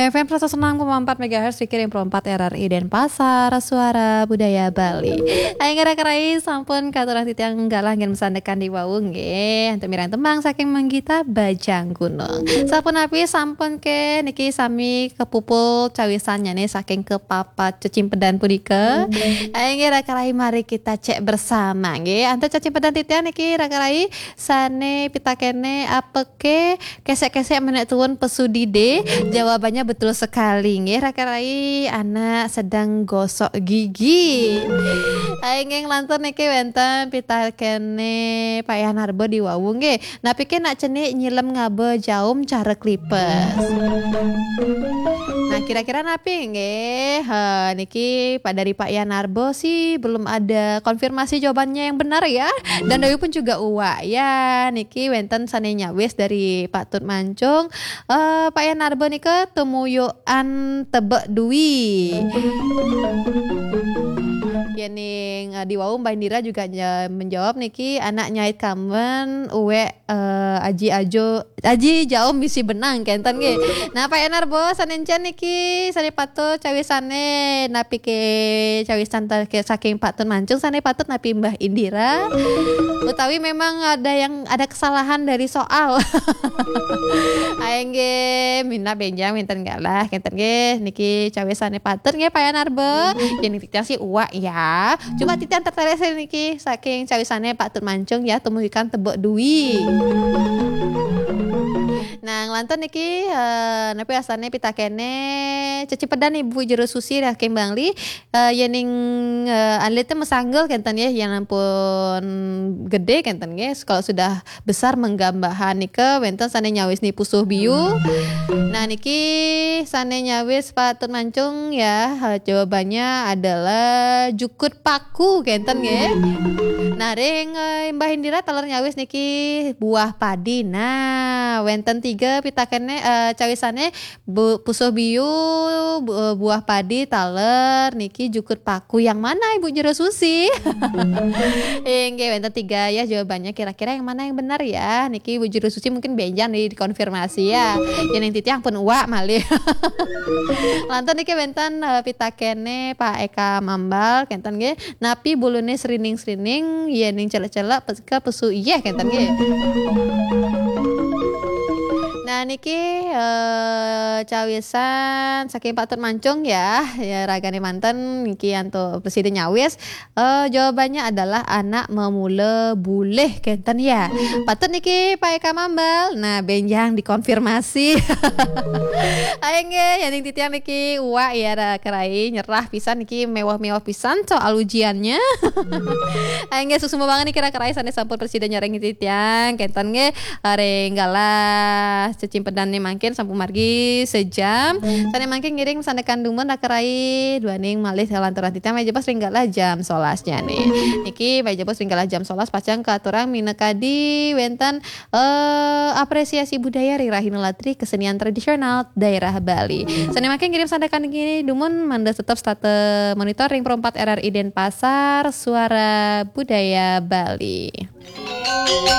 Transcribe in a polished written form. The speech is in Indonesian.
FM 106,4 MHz Pikirin 4 RRI Denpasar, suara budaya Bali. Aing gara-garai sampun katurang titiang galah ngen mesandekan di wau nggih. Untuk mirang tembang saking Manggita Bajang Gunung. Sampun api sampun ke niki sami kepupul cawisannya nih saking kepapat cecimpedan punika. Aing gara-garai mari kita cek bersama nggih. Ante cecimpedan titiang niki gara-garai sane pitakene apeke kesek-kesek menek tuwun pesudide. Jawabannya betul sekali nggih raka-rai anak sedang gosok gigi. Aing lantur niki wenten pitakene Pak Yanarbo di wau nggih. Napike nak cenik nyilem ngabe jaum cara klipes. Nah kira-kira napi nggih? Niki dari Pak Yanarbo sih belum ada konfirmasi jawabannya yang benar ya. Dan Dewi pun juga uwa ya. Niki wenten sanenya wis dari Pak Tut Mancung. Pak Yanarbo nika temuyuan tebek dui. Yening di wau Mbak Indira juga menjawab niki anak nyait kamen uwe aji jaum misi benang kenten nggih. Nah Pak Yanarbo sanencen niki sane patut cawisane napi ke cawisan ke saking Pak Tut Mancung sane patut napi Mbah Indira. Utawi memang ada kesalahan dari soal. Aing ge minta benjang minten galah kenten nggih niki cawisane patut nggih Pak Yanarbo. Yen titiang si uwa ya. Coba titian tertarik niki saking cawisannya Pak Tut Mancung ya temuikan tebek dui. Nah ngelanton niki napi asane pitakene cecipedan Ibu Jero Susi saking Bangli yening atletnya mesanggel kenten ya yang ampun gede kenten ya kalau sudah besar menggambahan nika wenten sane nyawis ni pusuh biu. Nah niki sane nyawis Pak Tut Mancung ya jawabannya adalah jukut paku kenten ya. Nah ring Mbah Indira taler nyawis niki buah padi. Nah wenten 3 pitakene cawisane pusuh biu buah padi taler niki jukut paku yang mana Ibu Jero Susi? Nggih wenten 3 ya jawabannya kira-kira yang mana yang benar ya. Niki Ibu Jero Susi mungkin benjang dikonfirmasi ya. Yang titiang pun uwa malih. Lantan niki wenten pitakene Pak Eka Mambal kenten nggih napi bulune srining-srining yening celek-celek ke pesu iya kenten nggih. Nah niki cawisan saking Pak Tut Mancung ya ragane manten niki anto presiden nyawis jawabannya adalah anak memule buleh kenten ya. Patut niki Pak Eka Mambal. Nah benjang dikonfirmasi. Aing ge yang titiang niki uwa ya kerai nyerah pisan niki mewah-mewah pisan soal ujiannya. Aing ge susu banget niki kerai sane sampun presiden nyareng titiang kenten ge renggalah cecimpedan nih mangkin sampun margi sejam. Sane mangkin ngiring sandekan dumun rakarai duaning malih lantaran titiang meja pas ringgalah jam 11-nya nih. Niki meja pas ringgalah jam 11 pacang katurang minekadi wenten apresiasi budaya Rirahin Latri kesenian tradisional daerah Bali. Sane mangkin ngirim sandekan gini dumun manda tetap state monitoring 4 RRI Denpasar suara budaya Bali.